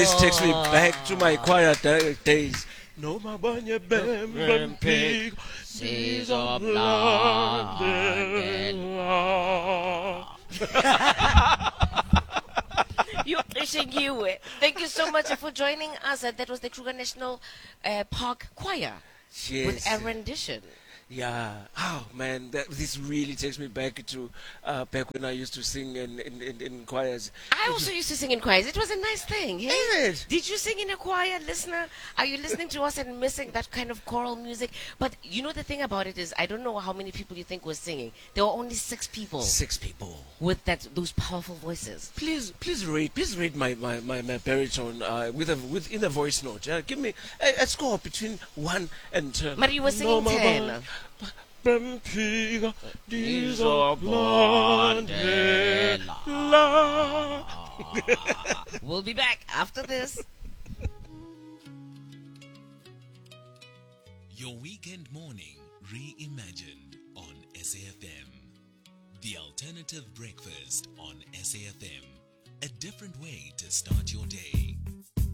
This takes me back to my choir days. No mabanye bempig, seas of London. You're pushing you. Thank you so much for joining us. That was the Kruger National Park Choir with a rendition. Yeah. Oh man, this really takes me back to back when I used to sing in choirs. I also used to sing in choirs. It was a nice thing. Hey? Is it? Did you sing in a choir, listener? Are you listening to us and missing that kind of choral music? But you know the thing about it is, I don't know how many people you think were singing. There were only 6 people. 6 people with those powerful voices. Please rate my baritone within a voice note. Give me a score between 1 and 10. But you were singing 10. Bempig, these are blonde. We'll be back after this. Your weekend morning reimagined on SAFM. The alternative breakfast on SAFM. A different way to start your day.